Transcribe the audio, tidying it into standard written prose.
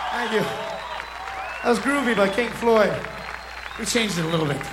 Thank you. That was Groovy by King Floyd. We changed it a little bit.